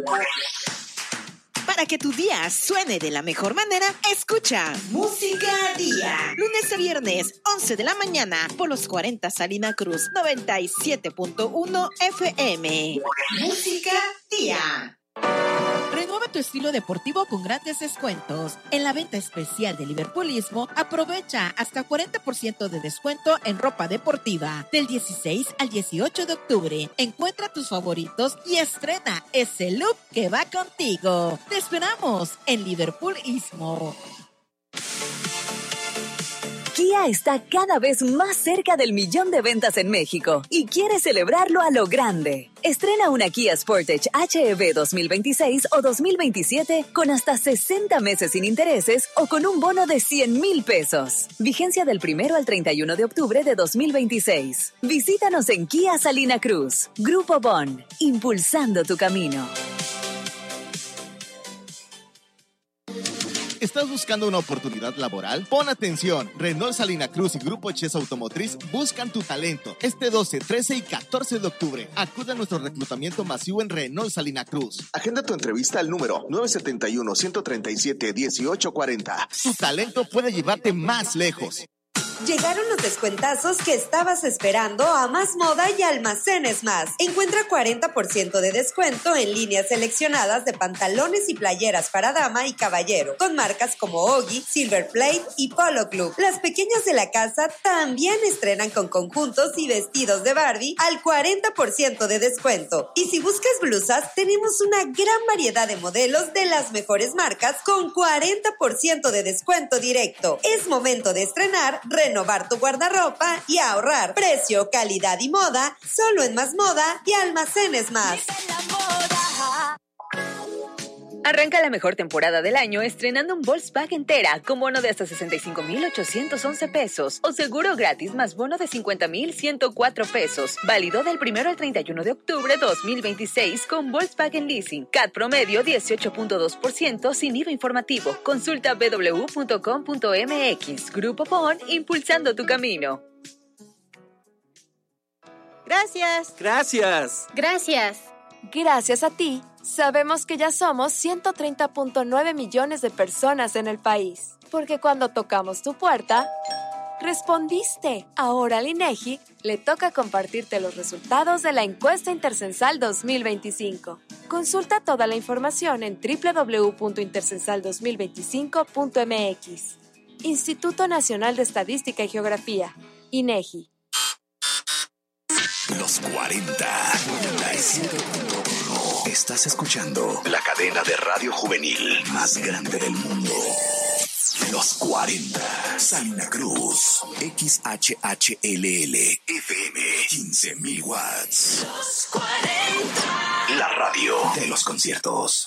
Para que tu día suene de la mejor manera, escucha Música Día. Lunes a viernes, 11 de la mañana, por los 40 Salina Cruz, 97.1 FM. Música Día. Renueva tu estilo deportivo con grandes descuentos. En la venta especial de Liverpoolismo, aprovecha hasta 40% de descuento en ropa deportiva. Del 16 al 18 de octubre, encuentra tus favoritos y estrena ese look que va contigo. Te esperamos en Liverpoolismo. Kia está cada vez más cerca del 1,000,000 de ventas en México y quiere celebrarlo a lo grande. Estrena una Kia Sportage HEV 2026 o 2027 con hasta 60 meses sin intereses o con un bono de 100,000 pesos. Vigencia del 1 al 31 de octubre de 2026. Visítanos en Kia Salina Cruz. Grupo Bon, impulsando tu camino. ¿Estás buscando una oportunidad laboral? Pon atención. Renault Salina Cruz y Grupo Chess Automotriz buscan tu talento. Este 12, 13 y 14 de octubre. Acude a nuestro reclutamiento masivo en Renault Salina Cruz. Agenda tu entrevista al número 971-137-1840. Tu talento puede llevarte más lejos. Llegaron los descuentazos que estabas esperando a Más Moda y Almacenes Más. Encuentra 40% de descuento en líneas seleccionadas de pantalones y playeras para dama y caballero, con marcas como Oggy, Silver Plate y Polo Club. Las pequeñas de la casa también estrenan con conjuntos y vestidos de Barbie al 40% de descuento. Y si buscas blusas, tenemos una gran variedad de modelos de las mejores marcas con 40% de descuento directo. Es momento de estrenar, renovar tu guardarropa y ahorrar. Precio, calidad y moda, solo en Más Moda y Almacenes Más. Arranca la mejor temporada del año estrenando un Volkswagen Tera con bono de hasta 65,811 pesos o seguro gratis más bono de 50,104 pesos. Válido del 1 al 31 de octubre 2026 con Volkswagen Leasing. CAT promedio 18.2% sin IVA informativo. Consulta www.com.mx. Grupo PON, impulsando tu camino. Gracias. Gracias. Gracias. Gracias a ti, sabemos que ya somos 130.9 millones de personas en el país. Porque cuando tocamos tu puerta, respondiste. Ahora al INEGI le toca compartirte los resultados de la encuesta intercensal 2025. Consulta toda la información en www.intercensal2025.mx. Instituto Nacional de Estadística y Geografía, INEGI. Los 40. 97.1. Estás escuchando la cadena de radio juvenil más grande del mundo. Los 40. Salina Cruz. XHHLL. FM. 15,000 watts. Los 40. La radio de los conciertos.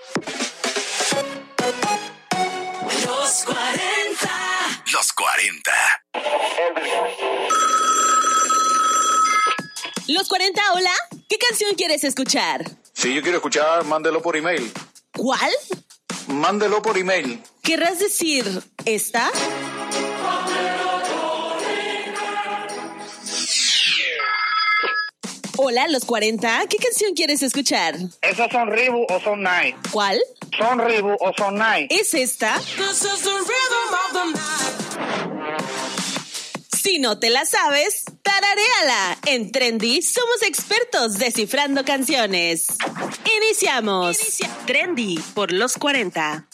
Los 40. Los 40. Los 40, hola. ¿Qué canción quieres escuchar? Si yo quiero escuchar, mándelo por email. ¿Cuál? Mándelo por email. ¿Querrás decir esta? Hola, los 40. ¿Qué canción quieres escuchar? ¿Esos son Reebok o son Nike? ¿Cuál? ¿Son Reebok o son Nike? ¿Es esta? Si no te la sabes, tararéala. En Trendy somos expertos descifrando canciones. Iniciamos. Trendy por los 40.